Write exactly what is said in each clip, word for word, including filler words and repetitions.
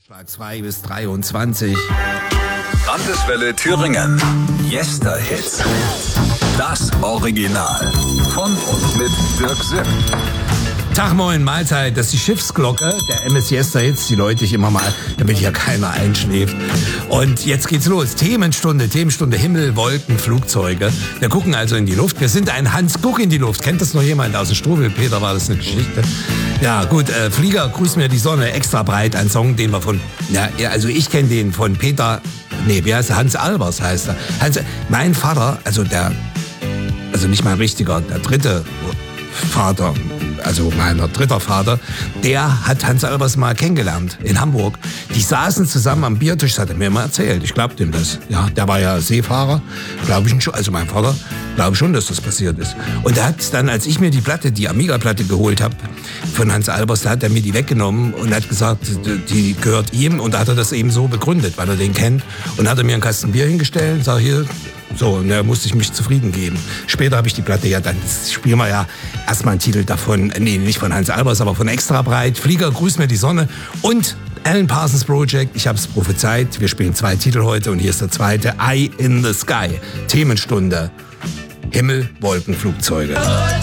zwei bis dreiundzwanzig. Landeswelle Thüringen. Yester-Hits. Das Original. Von und mit Dirk Sipp. Tag, moin, Mahlzeit. Das ist die Schiffsglocke der M S Yester-Hits. Die läute ich immer mal, damit hier keiner einschläft. Und jetzt geht's los. Themenstunde, Themenstunde Himmel, Wolken, Flugzeuge. Wir gucken also in die Luft. Wir sind ein Hans Guck in die Luft. Kennt das noch jemand aus dem Strubel? Peter, war das eine Geschichte? Ja, gut. Äh, Flieger, grüß mir die Sonne. Extra breit. Ein Song, den wir von... Ja, also ich kenne den von Peter... Nee, wie heißt er? Hans Albers heißt er. Hans, mein Vater, also der... Also nicht mein richtiger, der dritte Vater... also mein dritter Vater, der hat Hans Albers mal kennengelernt in Hamburg. Die saßen zusammen am Biertisch, das hat er mir mal erzählt. Ich glaub dem das. Ja, der war ja Seefahrer, glaube ich schon, also mein Vater, glaube schon, dass das passiert ist. Und er hat dann, als ich mir die Platte, die Amiga-Platte geholt habe von Hans Albers, da hat er mir die weggenommen und hat gesagt, die gehört ihm. Und da hat er das eben so begründet, weil er den kennt. Und hat er mir einen Kasten Bier hingestellt und sag hier, so, und da musste ich mich zufrieden geben. Später habe ich die Platte ja dann, spielen wir ja erstmal einen Titel davon, nee, nicht von Hans Albers, aber von Extra breit. Flieger, grüß mir die Sonne und Alan Parsons Project. Ich habe es prophezeit. Wir spielen zwei Titel heute und hier ist der zweite, Eye in the Sky. Themenstunde, Himmel, Wolken, Flugzeuge.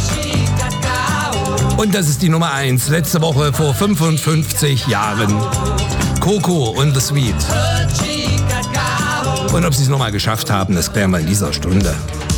Und das ist die Nummer eins. Letzte Woche vor fünfundfünfzig Jahren. Coco und The Sweet. Und ob sie es nochmal geschafft haben, das klären wir in dieser Stunde.